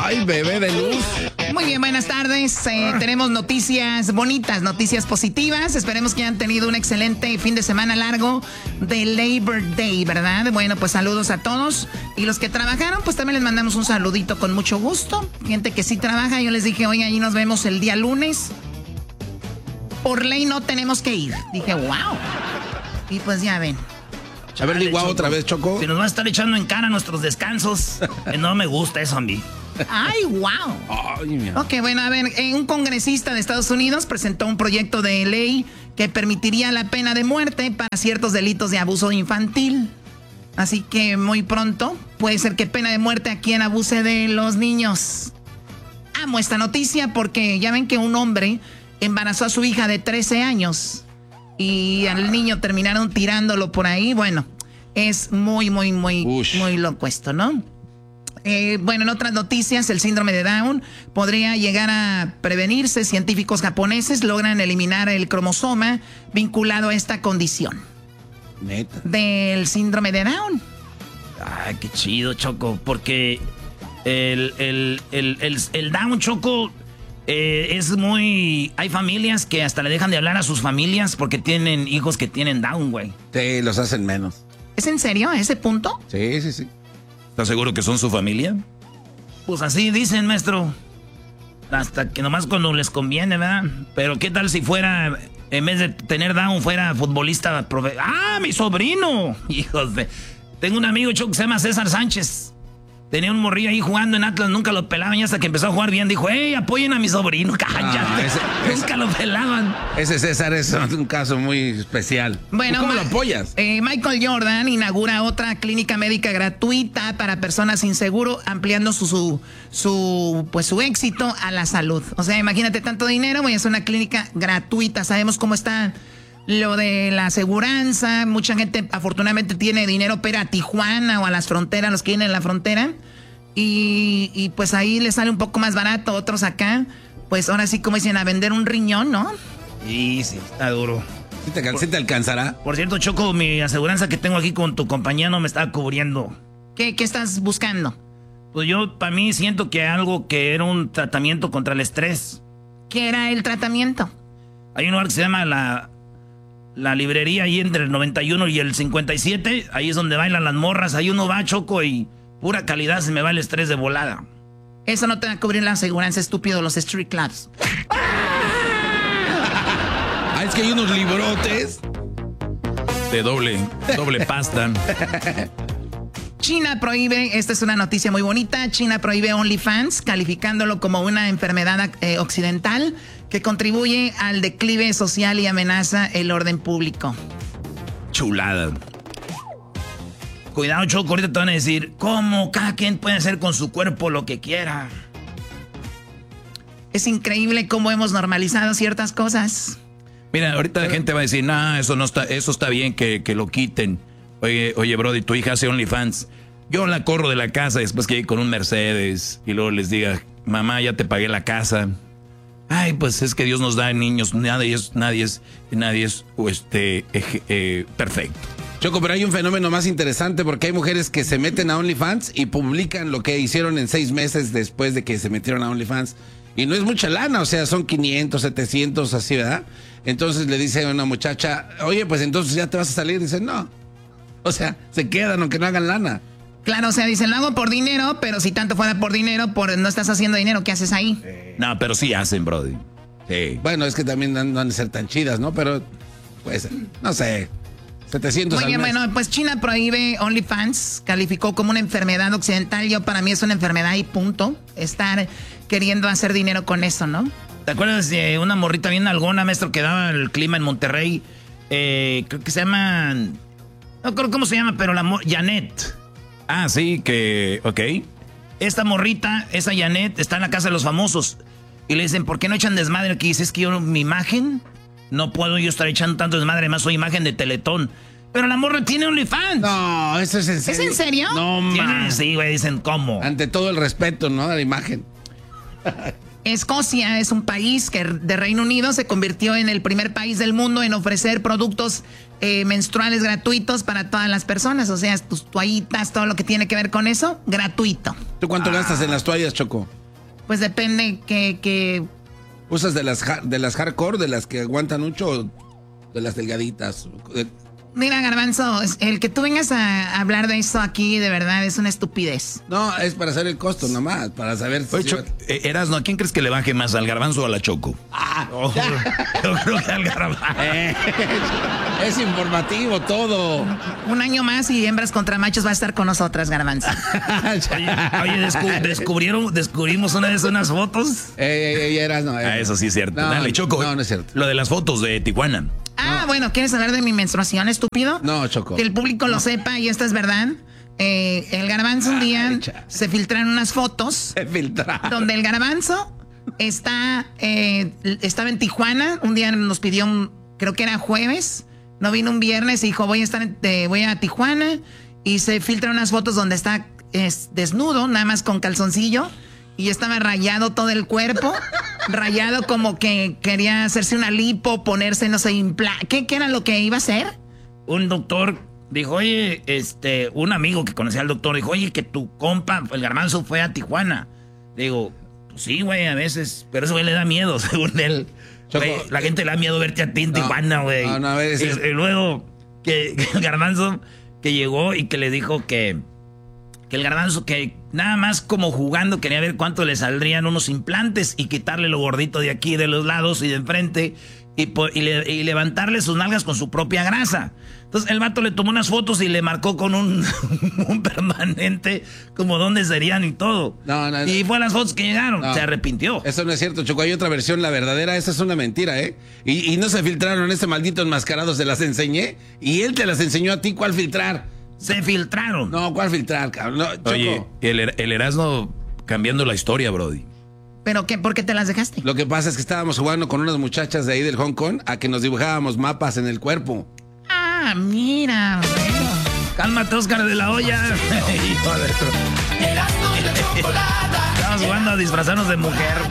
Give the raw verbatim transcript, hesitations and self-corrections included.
Ay, bebé de luz. Muy bien, buenas tardes. Eh, tenemos noticias bonitas, noticias positivas. Esperemos que hayan tenido un excelente fin de semana largo de Labor Day, ¿verdad? Bueno, pues saludos a todos. Y los que trabajaron, pues también les mandamos un saludito con mucho gusto. Gente que sí trabaja, yo les dije, oye, ahí nos vemos el día lunes. Por ley no tenemos que ir. Dije, wow. Y pues ya ven. A ver, di guau otra vez, Choco. Si nos va a estar echando en cara nuestros descansos. No me gusta eso a mí. ¡Ay, wow! Ay, mira. Ok, bueno, a ver, un congresista de Estados Unidos presentó un proyecto de ley que permitiría la pena de muerte para ciertos delitos de abuso infantil. Así que muy pronto puede ser que pena de muerte a quien abuse de los niños. Amo esta noticia porque ya ven que un hombre embarazó a su hija de trece años y al niño terminaron tirándolo por ahí. Bueno, es muy, muy, muy, Ush. muy loco esto, ¿no? Eh, bueno, en otras noticias, el síndrome de Down podría llegar a prevenirse. Científicos japoneses logran eliminar el cromosoma vinculado a esta condición. Neta. Del síndrome de Down. Ay, qué chido, Choco, porque el, el, el, el, el Down, Choco, eh, es muy... Hay familias que hasta le dejan de hablar a sus familias porque tienen hijos que tienen Down, güey. Sí, los hacen menos. ¿Es en serio a ese punto? Sí, sí, sí. ¿Estás seguro que son su familia? Pues así dicen, maestro. Hasta que nomás cuando les conviene, ¿verdad? Pero ¿qué tal si fuera, en vez de tener Down, fuera futbolista? Profe- ¡Ah, mi sobrino! Hijos de... Tengo un amigo, Choco, que se llama César Sánchez. Tenía un morrillo ahí jugando en Atlas, nunca lo pelaban y hasta que empezó a jugar bien dijo, ¡hey, apoyen a mi sobrino! ¡Cállate! Ah, ese, nunca ese, lo pelaban. Ese César es un caso muy especial. Bueno, ¿cómo Ma- lo apoyas? Eh, Michael Jordan inaugura otra clínica médica gratuita para personas sin seguro, ampliando su, su, su, pues, su éxito a la salud. O sea, imagínate tanto dinero, voy a hacer una clínica gratuita. Sabemos cómo está lo de la aseguranza. Mucha gente afortunadamente tiene dinero para Tijuana o a las fronteras, los que vienen en la frontera. Y, y pues ahí les sale un poco más barato. Otros acá, pues ahora sí, como dicen, a vender un riñón, ¿no? Sí, sí, está duro. ¿Sí te, ¿sí te alcanzará? Por cierto, Choco, mi aseguranza que tengo aquí con tu compañía no me está cubriendo. ¿Qué, qué estás buscando? Pues yo, para mí, siento que algo que era un tratamiento contra el estrés. ¿Qué era el tratamiento? Hay un lugar que se llama la... La librería ahí entre el noventa y uno y el cincuenta y siete, ahí es donde bailan las morras, ahí uno va, Choco, y pura calidad se me va el estrés de volada. Eso no te va a cubrir la aseguranza, estúpido, los street clubs. Ah, es que hay unos librotes. De doble, doble pasta. China prohíbe, esta es una noticia muy bonita, China prohíbe OnlyFans, calificándolo como una enfermedad eh, occidental que contribuye al declive social y amenaza el orden público. Chulada. Cuidado, Choco, ahorita te van a decir, ¿cómo? Cada quien puede hacer con su cuerpo lo que quiera. Es increíble cómo hemos normalizado ciertas cosas. Mira, ahorita la gente va a decir, no, eso no está, eso está bien que, que lo quiten. Oye, oye, Brody, tu hija hace OnlyFans. Yo la corro de la casa después que llegue con un Mercedes y luego les diga, mamá, ya te pagué la casa. Ay, pues es que Dios nos da niños, nadie es, nadie es, nadie es este, eh, eh, perfecto. Choco, pero hay un fenómeno más interesante porque hay mujeres que se meten a OnlyFans y publican lo que hicieron en seis meses después de que se metieron a OnlyFans. Y no es mucha lana, o sea, son quinientos, setecientos, así, ¿verdad? Entonces le dice a una muchacha, oye, pues entonces ya te vas a salir. Dice, no. O sea, se quedan aunque no hagan lana. Claro, o sea, dicen, lo hago por dinero, pero si tanto fuera por dinero, por no estás haciendo dinero, ¿qué haces ahí? Eh. No, pero sí hacen, Brody. Sí. Bueno, es que también no, no han de ser tan chidas, ¿no? Pero, pues, no sé, setecientos Muy bien, al mes. bueno, pues China prohíbe OnlyFans, calificó como una enfermedad occidental. Yo, para mí es una enfermedad y punto. Estar queriendo hacer dinero con eso, ¿no? ¿Te acuerdas de una morrita bien algona, maestro, que daba el clima en Monterrey? Eh, creo que se llama... No creo cómo se llama, pero la mor... Janet. Ah, sí, que... Ok. Esta morrita, esa Janet, está en la casa de los famosos. Y le dicen, ¿por qué no echan desmadre aquí? Dice, es que yo, mi imagen, no puedo yo estar echando tanto desmadre. Además, soy imagen de Teletón. Pero la morra tiene OnlyFans. No, eso es en serio. ¿Es en serio? No, man. Sí, güey, dicen, ¿cómo? Ante todo el respeto, ¿no? A la imagen. Escocia es un país que de Reino Unido se convirtió en el primer país del mundo en ofrecer productos eh, menstruales gratuitos para todas las personas. O sea, tus toallitas, todo lo que tiene que ver con eso, gratuito. ¿Tú cuánto ah. gastas en las toallas, Choco? Pues depende que... que... ¿Usas de las, de las hardcore, de las que aguantan mucho o de las delgaditas? Mira, Garbanzo, el que tú vengas a hablar de eso aquí, de verdad, es una estupidez. No, es para saber el costo nomás, para saber si... Oye, Cho- eh, Erasno, ¿a quién crees que le baje más, al Garbanzo o a la Choco? Ah, oh, yo creo que al Garbanzo. Eh, es informativo todo. Un año más y Hembras contra Machos va a estar con nosotras, Garbanzo. Oye, oye descu- descubrieron, descubrimos una vez unas fotos. Eh, eh, Erasno, eh. Ah, eso sí es cierto. No, Dale, Choco. No, no es cierto. Lo de las fotos de Tijuana. Ah, no. Bueno, ¿quieres hablar de mi menstruación, estúpido? No, Choco. Que el público no. lo sepa y esta es verdad. Eh, el Garbanzo un día Ay, se filtraron unas fotos. Se filtraron. Donde el Garbanzo está, eh, estaba en Tijuana. Un día nos pidió, un, creo que era jueves. No vino un viernes y dijo, voy a estar, en, eh, voy a Tijuana. Y se filtran unas fotos donde está es, desnudo, nada más con calzoncillo. Y estaba rayado todo el cuerpo. Rayado como que quería hacerse una lipo, ponerse, no sé, impla... ¿Qué, ¿Qué era lo que iba a hacer? Un doctor dijo, oye, este, un amigo que conocía al doctor dijo, oye, que tu compa, el Garbanzo, fue a Tijuana. Digo, pues sí, güey, a veces, pero eso güey le da miedo, según él. Choco, güey, la gente le da miedo verte a ti en no, Tijuana, güey. No, no, a ver, y, es... y luego que, que el Garbanzo que llegó y que le dijo que, que el Garbanzo que nada más como jugando quería ver cuánto le saldrían unos implantes y quitarle lo gordito de aquí, de los lados y de enfrente y, por, y, le, y levantarle sus nalgas con su propia grasa. Entonces el vato le tomó unas fotos y le marcó con un, un permanente como dónde serían y todo. No, no, y no. fue las fotos que llegaron, no, se arrepintió. Eso no es cierto, Choco, hay otra versión, la verdadera, esa es una mentira, ¿eh? Y, y no se filtraron, ese maldito enmascarado se las enseñé y él te las enseñó a ti, ¿cuál filtrar? Se filtraron. No, ¿cuál filtrar, cabrón? No, Choco. Oye, el, el Erasno cambiando la historia, brody. ¿Pero qué? ¿Por qué te las dejaste? Lo que pasa es que estábamos jugando con unas muchachas de ahí del Hong Kong a que nos dibujábamos mapas en el cuerpo. Ah, mira, bueno. Cálmate, Oscar de la Hoya. Hijo de... Estamos jugando a disfrazarnos de mujer.